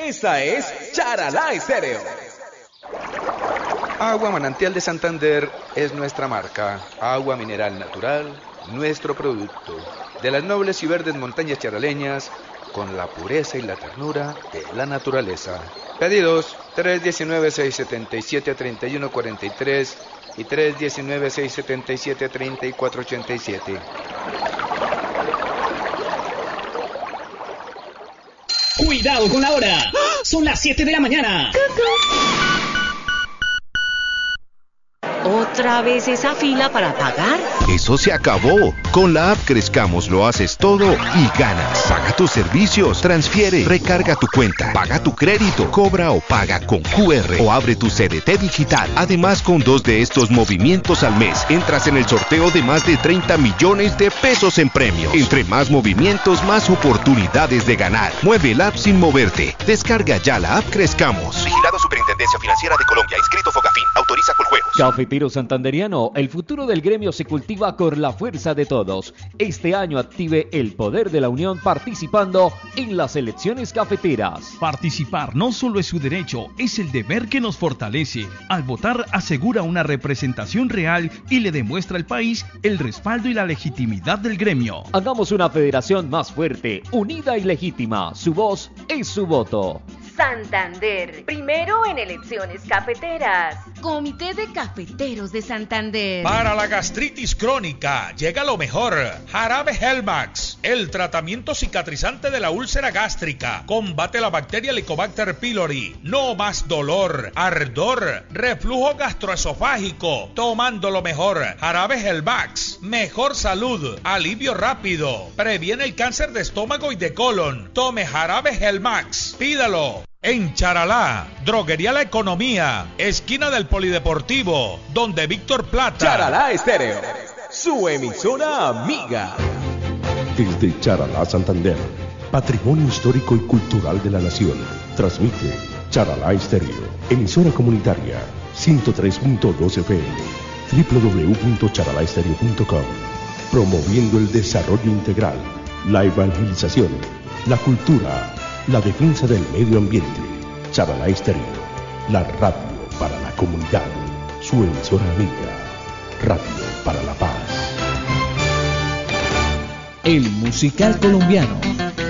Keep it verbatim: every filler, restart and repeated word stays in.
Esta es Charalá Estéreo. Agua Manantial de Santander es nuestra marca. Agua mineral natural, nuestro producto. De las nobles y verdes montañas charaleñas, con la pureza y la ternura de la naturaleza. Pedidos tres uno nueve, seis siete siete, tres uno cuatro tres y tres uno nueve, seis siete siete, tres cuatro ocho siete. ¡Cuidado con la hora! ¡Son las siete de la mañana! ¿Otra vez esa fila para pagar? Eso se acabó. Con la app Crezcamos lo haces todo y ganas. Paga tus servicios, transfiere, recarga tu cuenta, paga tu crédito, cobra o paga con Q R o abre tu C D T digital. Además, con dos de estos movimientos al mes, entras en el sorteo de más de treinta millones de pesos en premios. Entre más movimientos, más oportunidades de ganar. Mueve el app sin moverte. Descarga ya la app Crezcamos. Vigilado Superintendencia Financiera de Colombia. Inscrito Fogafín. Autoriza Coljuegos. Cafetero santanderiano, el futuro del gremio se cultiva con la fuerza de todos. Este año active el poder de la unión participando en las elecciones cafeteras. Participar no solo es su derecho, es el deber que nos fortalece. Al votar asegura una representación real y le demuestra al país el respaldo y la legitimidad del gremio. Hagamos una federación más fuerte, unida y legítima. Su voz es su voto. Santander, primero en elecciones cafeteras. Comité de Cafeteros de Santander. Para la gastritis crónica llega lo mejor. Jarabe Helmax, el tratamiento cicatrizante de la úlcera gástrica. Combate la bacteria Helicobacter pylori. No más dolor, ardor, reflujo gastroesofágico. Tomando lo mejor. Jarabe Helmax, mejor salud, alivio rápido. Previene el cáncer de estómago y de colon. Tome Jarabe Helmax. Pídalo. En Charalá, Droguería La Economía, esquina del Polideportivo, donde Víctor Plata. Charalá Estéreo, su emisora amiga. Desde Charalá, Santander, patrimonio histórico y cultural de la nación, transmite Charalá Estéreo, emisora comunitaria, ciento tres punto dos F M, doble u doble u doble u punto charalá estéreo punto com, promoviendo el desarrollo integral, la evangelización, la cultura, la defensa del medio ambiente. Charalá Estéreo, la radio para la comunidad. Su emisora amiga, Radio para la Paz. El musical colombiano